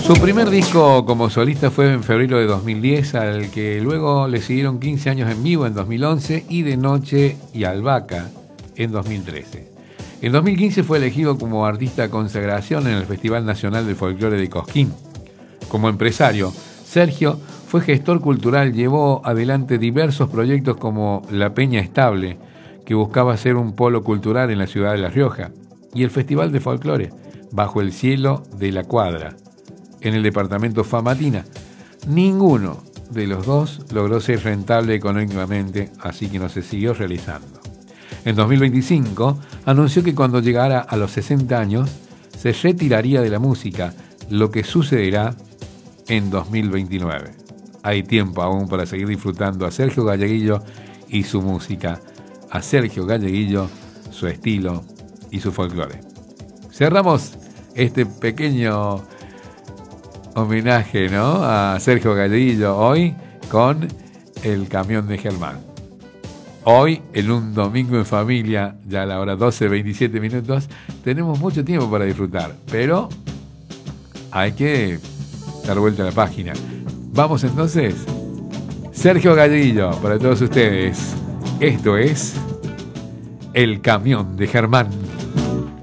Su primer disco como solista fue en febrero de 2010, al que luego le siguieron 15 años en vivo en 2011 y De Noche y Albahaca en 2013. En 2015 fue elegido como artista consagración en el Festival Nacional de Folclore de Cosquín. Como empresario, Sergio fue gestor cultural, llevó adelante diversos proyectos como La Peña Estable, que buscaba ser un polo cultural en la ciudad de La Rioja, y el Festival de Folclore, Bajo el Cielo de la Cuadra, en el departamento Famatina. Ninguno de los dos logró ser rentable económicamente, así que no se siguió realizando. En 2025 anunció que cuando llegara a los 60 años se retiraría de la música, lo que sucederá en 2029. Hay tiempo aún para seguir disfrutando a Sergio Galleguillo y su música, a Sergio Galleguillo, su estilo y su folclore. Cerramos este pequeño homenaje, ¿no?, a Sergio Galleguillo hoy con El Camión de Germán. Hoy, en un domingo en familia, ya a la hora 12:27 minutos, tenemos mucho tiempo para disfrutar, pero hay que dar vuelta a la página. Vamos entonces, Sergio Galleguillo, para todos ustedes. Esto es El Camión de Germán.